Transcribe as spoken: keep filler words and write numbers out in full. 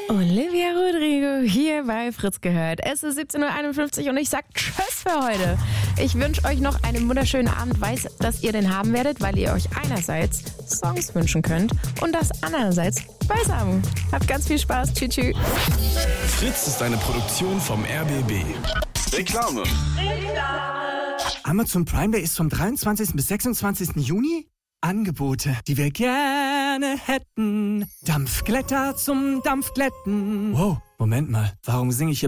Olivia Rodrigo hier bei Fritz gehört. Es ist siebzehn Uhr einundfünfzig und ich sag Tschüss für heute. Ich wünsche euch noch einen wunderschönen Abend. Weiß, dass ihr den haben werdet, weil ihr euch einerseits Songs wünschen könnt und das andererseits beisammen. Habt ganz viel Spaß. Tschüss, tschüss. Fritz ist eine Produktion vom R B B. Reklame. Amazon Prime Day ist vom dreiundzwanzigsten bis sechsundzwanzigsten Juni. Angebote, die wir gerne hätten. Dampfglätter zum Dampfglätten. Wow, Moment mal, warum singe ich hier